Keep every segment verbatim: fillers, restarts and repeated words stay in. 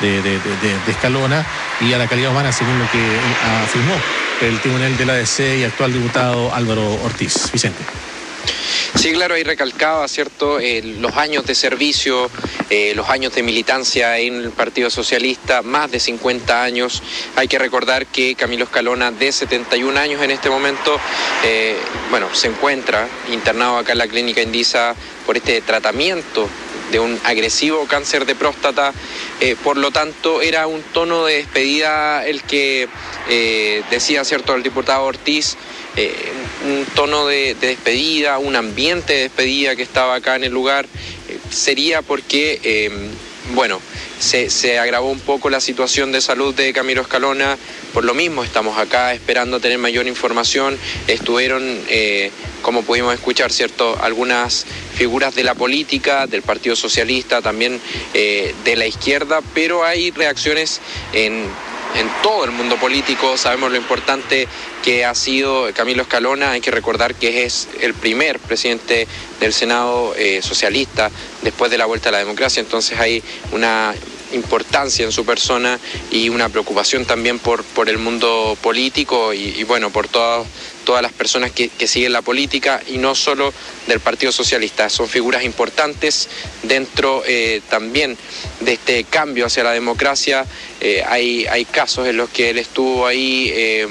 de, de, de, de Escalona y a la calidad humana, según lo que afirmó el tribunal de la A D C y actual diputado Álvaro Ortiz. Vicente. Sí, claro, ahí recalcaba, ¿cierto?, eh, los años de servicio, eh, los años de militancia en el Partido Socialista, más de cincuenta años. Hay que recordar que Camilo Escalona, de setenta y un años en este momento, eh, bueno, se encuentra internado acá en la clínica Indisa por este tratamiento de un agresivo cáncer de próstata. Eh, por lo tanto, era un tono de despedida el que eh, decía, ¿cierto?, el diputado Ortiz. Eh, un tono de, de despedida, un ambiente de despedida que estaba acá en el lugar, eh, sería porque, eh, bueno, se, se agravó un poco la situación de salud de Camilo Escalona. Por lo mismo estamos acá esperando tener mayor información. Estuvieron, eh, como pudimos escuchar, ¿cierto?, algunas figuras de la política, del Partido Socialista, también eh, de la izquierda, pero hay reacciones en... en todo el mundo político. Sabemos lo importante que ha sido Camilo Escalona. Hay que recordar que es el primer presidente del Senado eh, socialista después de la vuelta a la democracia, entonces hay una importancia en su persona y una preocupación también por, por el mundo político y, y bueno, por todas todas las personas que, que siguen la política y no solo del Partido Socialista. Son figuras importantes dentro eh, también de este cambio hacia la democracia. Eh, hay, hay casos en los que él estuvo ahí, eh,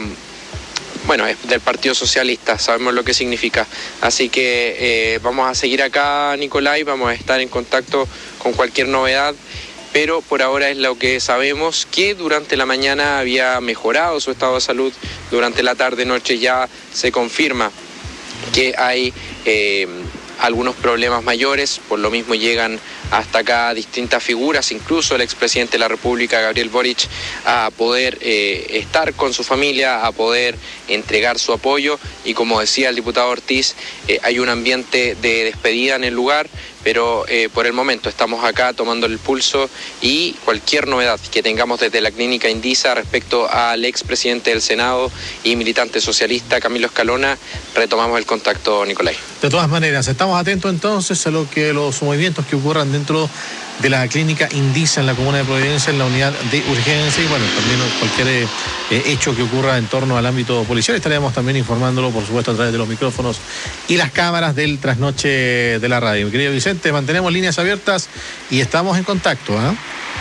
bueno, es del Partido Socialista, sabemos lo que significa. Así que eh, vamos a seguir acá, Nicolai, vamos a estar en contacto con cualquier novedad. Pero por ahora es lo que sabemos, que durante la mañana había mejorado su estado de salud, durante la tarde-noche ya se confirma que hay eh, algunos problemas mayores, por lo mismo llegan hasta acá distintas figuras, incluso el expresidente de la República, Gabriel Boric, a poder eh, estar con su familia, a poder entregar su apoyo y como decía el diputado Ortiz, eh, hay un ambiente de despedida en el lugar, pero eh, por el momento estamos acá tomando el pulso y cualquier novedad que tengamos desde la clínica Indisa respecto al expresidente del Senado y militante socialista Camilo Escalona, retomamos el contacto, Nicolai. De todas maneras, estamos atentos entonces a lo que los movimientos que ocurran dentro de la clínica Indisa en la comuna de Providencia, en la unidad de urgencia y bueno, también cualquier eh, hecho que ocurra en torno al ámbito policial. Estaremos también informándolo, por supuesto, a través de los micrófonos y las cámaras del trasnoche de la radio. Mi querido Vicente, mantenemos líneas abiertas y estamos en contacto, ¿eh?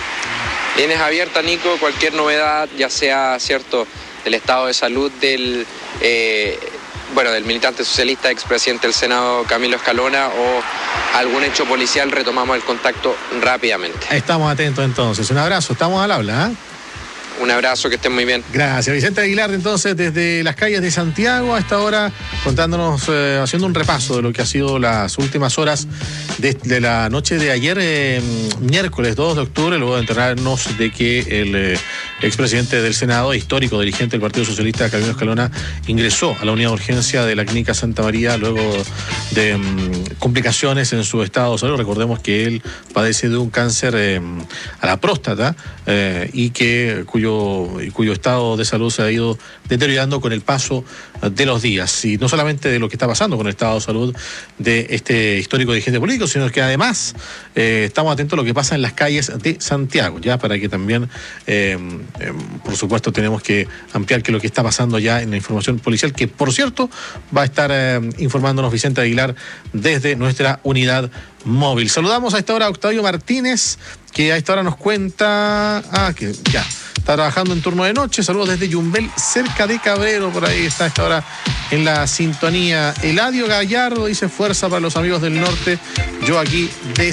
Líneas abiertas, Nico, cualquier novedad, ya sea, cierto, del estado de salud del... Eh, bueno, del militante socialista, expresidente del Senado, Camilo Escalona, o algún hecho policial, retomamos el contacto rápidamente. Estamos atentos entonces. Un abrazo, estamos al habla, ¿eh? Un abrazo, que estén muy bien. Gracias. Vicente Aguilar, entonces, desde las calles de Santiago a esta hora, contándonos, eh, haciendo un repaso de lo que ha sido las últimas horas de, de la noche de ayer, eh, miércoles dos de octubre, luego de enterarnos de que el eh, expresidente del Senado, histórico dirigente del Partido Socialista, Camilo Escalona, ingresó a la unidad de urgencia de la Clínica Santa María luego de um, complicaciones en su estado de salud. Recordemos que él padece de un cáncer eh, a la próstata eh, y que cuyo y cuyo estado de salud se ha ido deteriorando con el paso de los días. Y no solamente de lo que está pasando con el estado de salud de este histórico dirigente político, sino que además eh, estamos atentos a lo que pasa en las calles de Santiago, ya para que también, eh, eh, por supuesto, tenemos que ampliar que lo que está pasando ya en la información policial, que por cierto va a estar eh, informándonos Vicente Aguilar desde nuestra unidad móvil. Saludamos a esta hora a Octavio Martínez, que a esta hora nos cuenta, ah, que ya está trabajando en turno de noche. Saludos desde Yumbel, cerca de Cabrero, por ahí está a esta hora en la sintonía. Eladio Gallardo dice: fuerza para los amigos del norte, yo aquí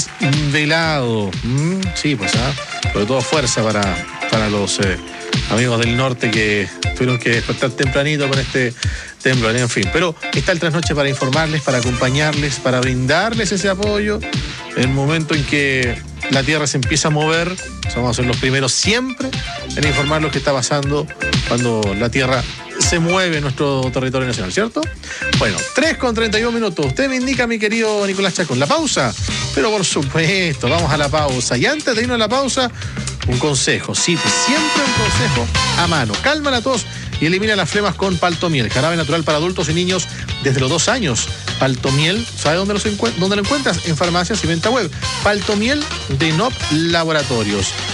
desvelado. ¿Mm? Sí, pues, ¿ah? Sobre todo fuerza para, para los eh, amigos del norte que tuvieron que despertar tempranito con este temblor, en fin. Pero está el trasnoche para informarles, para acompañarles, para brindarles ese apoyo en el momento en que la tierra se empieza a mover. Vamos a ser los primeros siempre en informar lo que está pasando cuando la tierra se mueve en nuestro territorio nacional, ¿cierto? Bueno, tres con treinta y un minutos. Usted me indica, mi querido Nicolás Chacón, ¿la pausa? Pero por supuesto, vamos a la pausa. Y antes de irnos a la pausa, un consejo. Sí, pues siempre un consejo a mano. Calma la tos y elimina las flemas con Paltomiel, jarabe natural para adultos y niños desde los dos años. Paltomiel, ¿sabe dónde, los encuent- dónde lo encuentras? En farmacias y venta web. Paltomiel de N O P Laboratorios.